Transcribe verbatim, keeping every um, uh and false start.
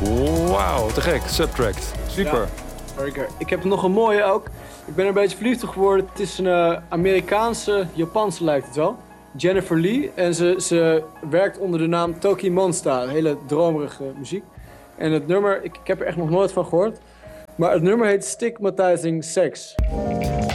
Wauw, te gek. Subtract. Super. Ja, very good. Ik heb nog een mooie ook. Ik ben er een beetje verliefd op geworden. Het is een uh, Amerikaanse, Japanse lijkt het wel. Jennifer Lee. En ze, ze werkt onder de naam Toki Monsta. Hele dromerige muziek. En het nummer, ik, ik heb er echt nog nooit van gehoord. Maar het nummer heet Stigmatizing Sex.